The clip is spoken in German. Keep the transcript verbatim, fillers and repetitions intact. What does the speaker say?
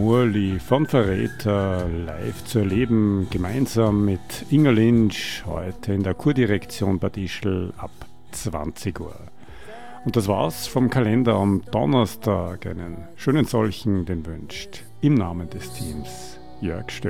Murli von Verräter live zu erleben, gemeinsam mit Inga Lynch, heute in der Kurdirektion Bad Ischl ab zwanzig Uhr. Und das war's vom Kalender am Donnerstag. Einen schönen solchen, den wünscht im Namen des Teams Jörg Stöckl.